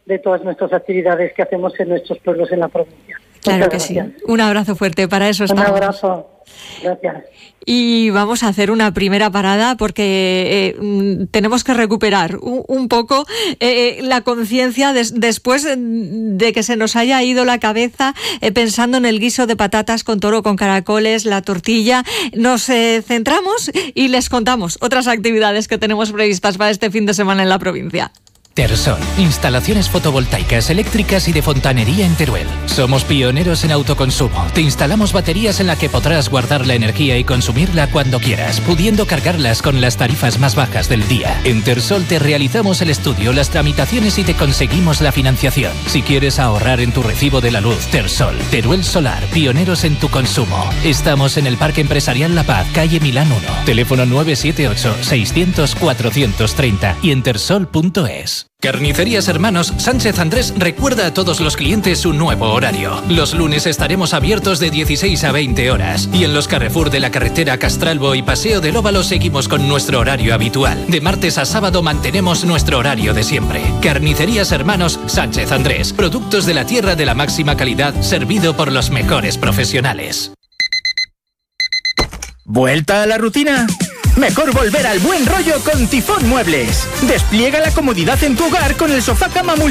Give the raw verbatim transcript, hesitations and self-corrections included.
de todas nuestras actividades que hacemos en nuestros pueblos en la provincia. Claro que sí. Un abrazo fuerte, para eso estamos. Un abrazo. Gracias. Y vamos a hacer una primera parada porque eh, tenemos que recuperar un, un poco eh, la conciencia des, después de que se nos haya ido la cabeza eh, pensando en el guiso de patatas con toro con caracoles, la tortilla. Nos eh, centramos y les contamos otras actividades que tenemos previstas para este fin de semana en la provincia. Tersol, instalaciones fotovoltaicas, eléctricas y de fontanería en Teruel. Somos pioneros en autoconsumo. Te instalamos baterías en la que podrás guardar la energía y consumirla cuando quieras, pudiendo cargarlas con las tarifas más bajas del día. En Tersol te realizamos el estudio, las tramitaciones y te conseguimos la financiación. Si quieres ahorrar en tu recibo de la luz, Tersol, Teruel Solar, pioneros en tu consumo. Estamos en el Parque Empresarial La Paz, calle Milán uno. Teléfono nueve siete ocho, seiscientos, cuatrocientos treinta y en tersol punto es. Carnicerías Hermanos Sánchez Andrés recuerda a todos los clientes su nuevo horario. Los lunes estaremos abiertos de dieciséis a veinte horas y en los Carrefour de la carretera Castralbo y Paseo del Óvalo seguimos con nuestro horario habitual. De martes a sábado mantenemos nuestro horario de siempre. Carnicerías Hermanos Sánchez Andrés. Productos de la tierra de la máxima calidad, servido por los mejores profesionales. ¿Vuelta a la rutina? Mejor volver al buen rollo con Tifón Muebles. Despliega la comodidad en tu hogar con el sofá cama multi